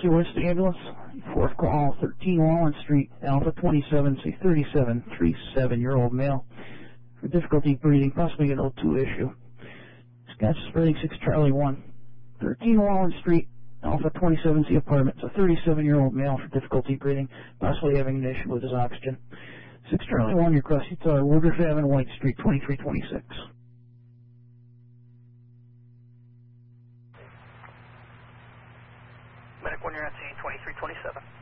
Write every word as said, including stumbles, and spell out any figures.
Chelsea West Ambulance, fourth call, thirteen Wallen Street, Alpha twenty-seven, say thirty-seven, thirty-seven-year-old male. For difficulty breathing, possibly an O two issue. Scotch spreading six Charlie one, thirteen Wallen Street, Alpha twenty-seven, C apartment. It's a thirty-seven-year-old male for difficulty breathing, possibly having an issue with his oxygen. six Charlie one, your cross seats are Woodruff Avenue, White Street, twenty-three twenty-six. Medic one, you're at scene, twenty-three twenty-seven.